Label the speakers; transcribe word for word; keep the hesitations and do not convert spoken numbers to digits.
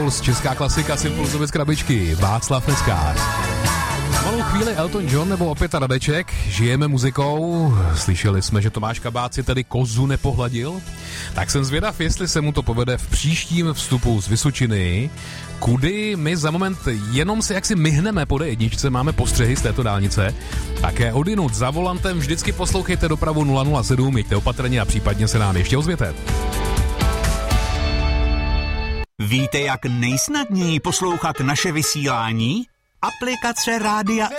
Speaker 1: Girls, česká klasika Symfulzovic krabičky, Václav Neckář. Malou chvíli Elton John nebo opět Radeček, žijeme muzikou, slyšeli jsme, že Tomáš Kabát si tedy kozu nepohladil, tak jsem zvědav, jestli se mu to povede v příštím vstupu z Vysočiny, kudy my za moment jenom si jaksi myhneme po D jedničce, máme postřehy z této dálnice, také odinut za volantem vždycky poslouchejte dopravu nula nula sedm, jeďte opatrně a případně se nám ještě ozvěte.
Speaker 2: Víte, jak nejsnadněji poslouchat naše vysílání? Aplikace Rádia